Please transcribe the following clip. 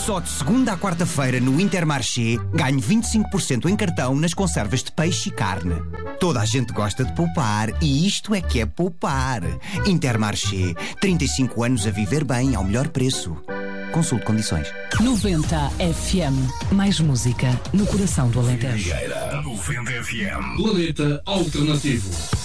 Só de segunda à quarta-feira no Intermarché ganho 25% em cartão nas conservas de peixe e carne. Toda a gente gosta de poupar e isto é que é poupar. Intermarché, 35 anos a viver bem ao melhor preço. Consulte condições. 90 FM. Mais música no coração do Alentejo. 90 FM. Planeta Alternativo.